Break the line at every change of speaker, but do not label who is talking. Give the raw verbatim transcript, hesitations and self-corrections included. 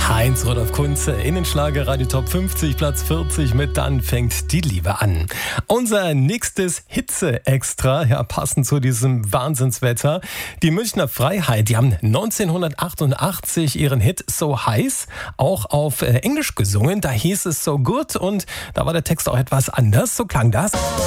Heinz Rudolf Kunze in den Schlager Radio Top fünfzig, Platz vierzig mit Dann fängt die Liebe an. Unser nächstes Hitze-Extra, ja, passend zu diesem Wahnsinnswetter. Die Münchner Freiheit, die haben neunzehnhundertachtundachtzig ihren Hit So Heiß auch auf äh, Englisch gesungen. Da hieß es So Good und da war der Text auch etwas anders. So klang das.